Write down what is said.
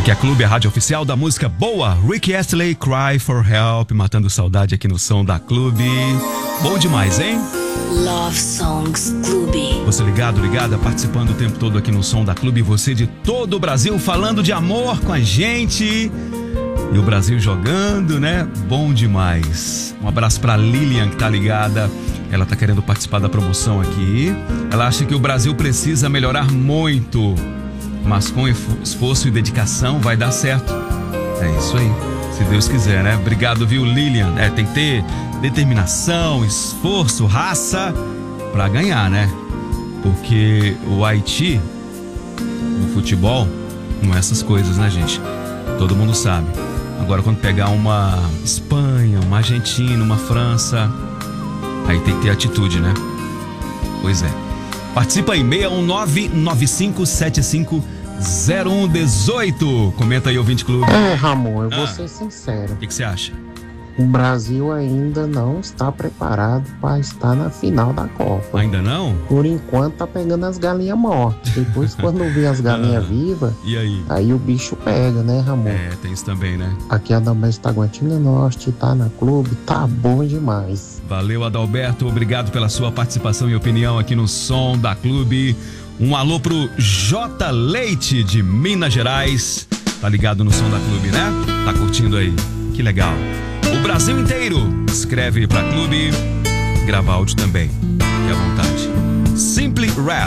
Aqui é Clube, a rádio oficial da música boa. Rick Astley, Cry for Help, matando saudade aqui no som da Clube. Bom demais, hein? Love Songs Clube. Você ligada, participando o tempo todo aqui no som da Clube. Você de todo o Brasil falando de amor com a gente. E o Brasil jogando, né? Bom demais. Um abraço pra Lilian, que tá ligada. Ela tá querendo participar da promoção aqui. Ela acha que o Brasil precisa melhorar muito, mas com esforço e dedicação vai dar certo. É isso aí, se Deus quiser, né? Obrigado, viu, Lilian? Tem que ter determinação, esforço, raça pra ganhar, né? Porque o Haiti, no futebol, não é essas coisas, né, gente? Todo mundo sabe. Agora, quando pegar uma Espanha, uma Argentina, uma França, aí tem que ter atitude, né? Pois é. Participa aí, 619-9575-0118. Comenta aí, ouvinte clube. Ramon, eu vou ser sincero. O que você acha? O Brasil ainda não está preparado para estar na final da Copa. Ainda não? Por enquanto tá pegando as galinhas mortas. Depois, quando vê as galinhas vivas, e aí o bicho pega, né, Ramon? Tem isso também, né? Aqui a Adalberto Taguatinga Norte, tá na Clube, tá bom demais. Valeu, Adalberto, obrigado pela sua participação e opinião aqui no Som da Clube. Um alô pro J. Leite de Minas Gerais. Tá ligado no Som da Clube, né? Tá curtindo aí, que legal. O Brasil inteiro escreve pra Clube, grava áudio também, fique à vontade. Simply Rap.